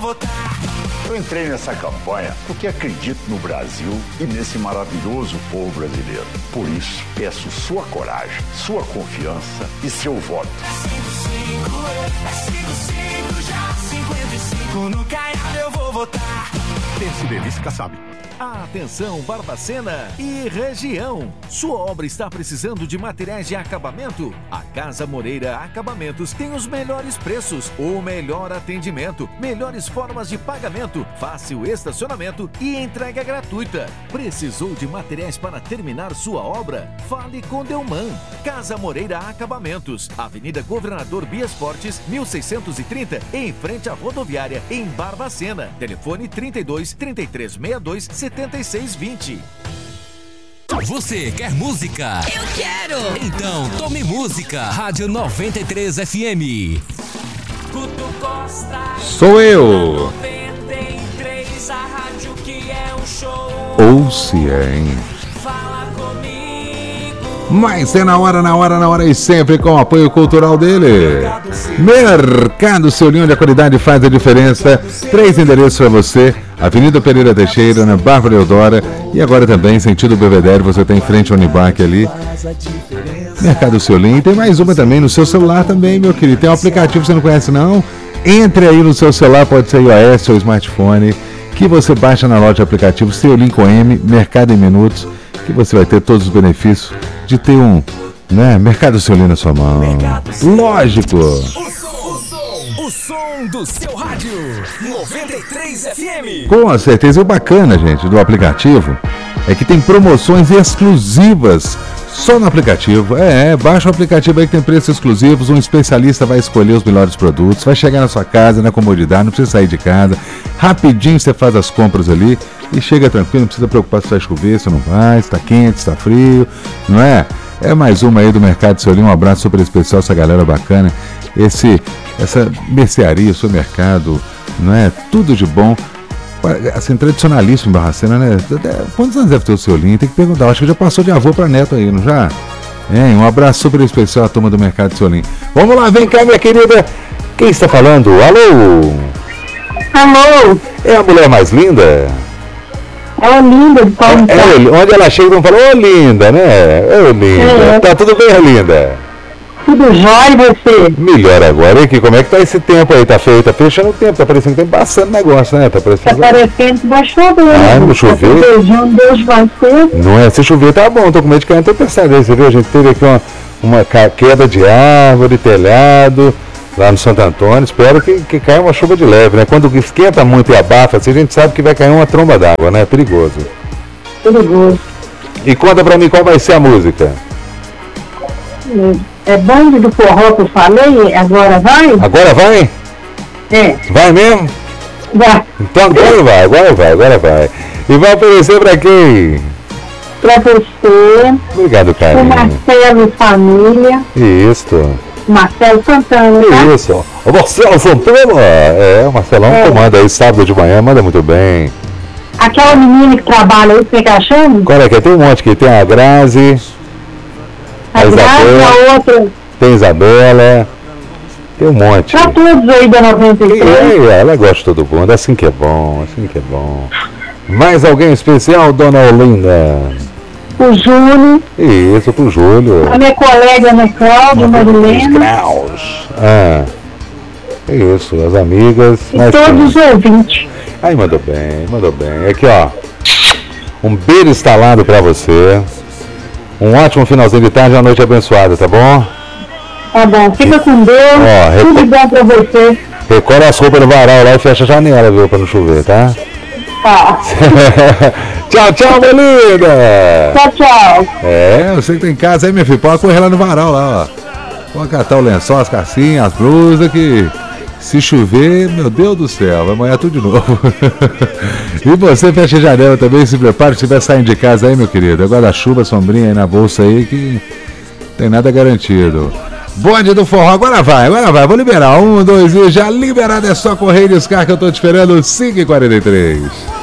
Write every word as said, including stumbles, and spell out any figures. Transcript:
votar. Eu entrei nessa campanha porque acredito no Brasil e nesse maravilhoso povo brasileiro. Por isso, peço sua coragem, sua confiança e seu voto. cinquenta e cinco, cinquenta e cinco, já cinquenta e cinco, no Caiado eu vou votar. Pense Delícia Kassab. Atenção, Barbacena e região. Sua obra está precisando de materiais de acabamento? A Casa Moreira Acabamentos tem os melhores preços, o melhor atendimento, melhores formas de pagamento, fácil estacionamento e entrega gratuita. Precisou de materiais para terminar sua obra? Fale com Delman. Casa Moreira Acabamentos, Avenida Governador Bias Fortes, mil seiscentos e trinta, em frente à rodoviária, em Barbacena. Telefone trinta e dois, trinta e três, sessenta e dois, setenta e seis, vinte. Você quer música? Eu quero! Então tome música. Rádio noventa e três F M. Guto Costa. Sou eu. noventa e três, a rádio que é um show. Ou se é, hein? Fala comigo. Mas é na hora, na hora, na hora e sempre com o apoio cultural dele. Mercado Seu, onde a qualidade faz a diferença. Três endereços para você. Avenida Pereira Teixeira, na Bárbara Eudora. E agora também, sentido Belvedere, você tem em frente ao Unibac ali. Mercado Seu. E tem mais uma também no seu celular também, meu querido. Tem um aplicativo que você não conhece, não? Entre aí no seu celular, pode ser iOS ou smartphone, que você baixa na loja de aplicativos Seu com M, Mercado em Minutos, que você vai ter todos os benefícios de ter um, né, Mercado Seu na sua mão. Lógico! O som do seu rádio, noventa e três F M. Com certeza. E o bacana, gente, do aplicativo é que tem promoções exclusivas só no aplicativo. É, é, baixa o aplicativo aí que tem preços exclusivos, um especialista vai escolher os melhores produtos, vai chegar na sua casa, na comodidade, não precisa sair de casa. Rapidinho você faz as compras ali e chega tranquilo, não precisa preocupar se vai chover, se não vai, se está quente, se está frio, não é? É mais uma aí do Mercado Seu. Um abraço super especial, essa galera bacana. Esse, essa mercearia, supermercado, não é? Tudo de bom. Assim, tradicionalíssimo em Barbacena, né? Quantos anos deve ter o seu Linho? Tem que perguntar. Acho que já passou de avô para neto aí, não já? É, um abraço super especial à turma do Mercado Seu Linho. Vamos lá, vem cá, minha querida. Quem está falando? Alô? Alô? É a mulher mais linda? É linda de Paulo. É, é, onde ela chega, vamos falar, ô linda, né? Ô linda. É. Tá tudo bem, linda? Tudo jóia, e você? Melhor agora. E aqui, como é que tá esse tempo aí? Tá feio? Tá fechando o tempo, tá parecendo que tem bastante negócio, né? Tá parecendo, tá parecendo que vai chover. Ah, não chover? Tá beijando, Deus vai ser. Não é? Se chover tá bom, tô com medo de cair uma tempestade aí, você viu? A gente teve aqui uma, uma queda de árvore, telhado, lá no Santo Antônio. Espero que, que caia uma chuva de leve, né? Quando esquenta muito e abafa, assim, a gente sabe que vai cair uma tromba d'água, né? É perigoso. Perigoso. E conta pra mim qual vai ser a música. É Bonde do Forró que eu falei, agora vai? Agora vai? É. Vai mesmo? Vai. Então agora vai, agora vai, agora vai. E vai oferecer pra quem? Pra você. Obrigado, carinho. Pro Marcelo e família. Isso. Marcelo Santana, tá? Isso. O Marcelo Santana. É, o Marcelão é. comanda aí sábado de manhã, manda muito bem. Aquela menina que trabalha aí, você tá achando? Qual é que é? Tem um monte aqui, tem a Grazi. A, a Grazi, a outra. Tem a Isabela. Tem um monte. Pra todos aí da noventa e três. É, ela gosta de todo mundo, assim que é bom, assim que é bom. Mais alguém especial, dona Olinda? O Júlio. Isso, pro Júlio. A minha colega Ana Cláudia, Marilena. Klaus. Ah, isso, as amigas. E todos os ouvintes. Aí, mandou bem, mandou bem. Aqui, ó. Um beijo instalado pra você. Um ótimo finalzinho de tarde, uma noite abençoada, tá bom? Tá bom, fica com Deus. Ó, tudo reco... bom pra você. Recolhe as roupas no varal lá e fecha a janela, viu, pra não chover, tá? Tá. Tchau, tchau, meu linda! Tchau, tchau. É, você que tá em casa aí, minha filha, pode correr lá no varal, lá, ó. Pode catar o lençol, as calcinhas, as blusas, que se chover, meu Deus do céu, vai molhar tudo de novo. E você fecha a janela também, se prepara, se estiver saindo de casa aí, meu querido. Agora a chuva, sombrinha aí na bolsa aí, que tem nada garantido. Bonde do Forró, agora vai, agora vai, vou liberar. Um, dois e já liberado, é só correr e descar que eu tô te esperando, cinco e quarenta e três.